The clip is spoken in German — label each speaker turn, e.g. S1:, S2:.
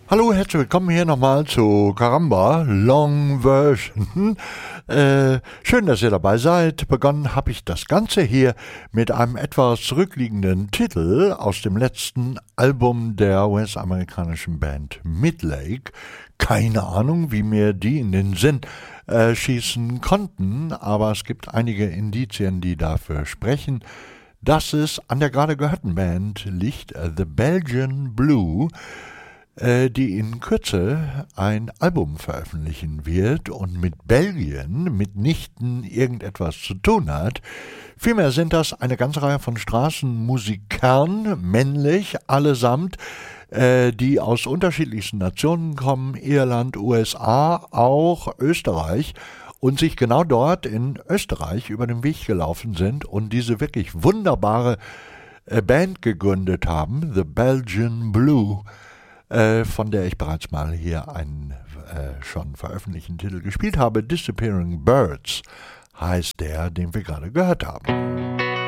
S1: Hallo, herzlich willkommen hier nochmal zu Caramba Long Version. Schön, dass ihr dabei seid. Begonnen habe ich das Ganze hier mit einem etwas zurückliegenden Titel aus dem letzten Album der US-amerikanischen Band Midlake. Keine Ahnung, wie mir die in den Sinn schießen konnten, aber es gibt einige Indizien, die dafür sprechen, dass es an der gerade gehörten Band liegt, The Belgian Blue, die in Kürze ein Album veröffentlichen wird und mit Belgien mitnichten irgendetwas zu tun hat. Vielmehr sind das eine ganze Reihe von Straßenmusikern, männlich allesamt, die aus unterschiedlichsten Nationen kommen, Irland, USA, auch Österreich, und sich genau dort in Österreich über den Weg gelaufen sind und diese wirklich wunderbare Band gegründet haben, The Belgian Blue, von der ich bereits mal hier einen schon veröffentlichten Titel gespielt habe. Disappearing Birds heißt der, den wir gerade gehört haben.